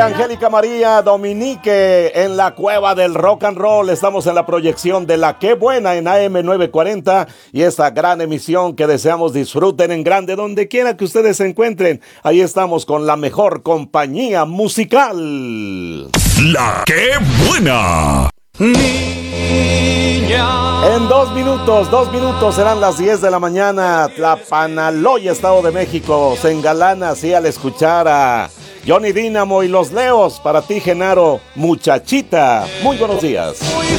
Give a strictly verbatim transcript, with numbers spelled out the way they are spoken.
Angélica María Dominique en la cueva del rock and roll. Estamos en la proyección de La Qué Buena en A M novecientos cuarenta y esta gran emisión que deseamos disfruten en grande donde quiera que ustedes se encuentren. Ahí estamos con la mejor compañía musical. La Qué Buena. Niña. En dos minutos, dos minutos serán las diez de la mañana. Tlapanaloya, Estado de México, se engalana así al escuchar a Johnny Dínamo y los Leos. Para ti, Genaro, muchachita. Muy buenos días. Muy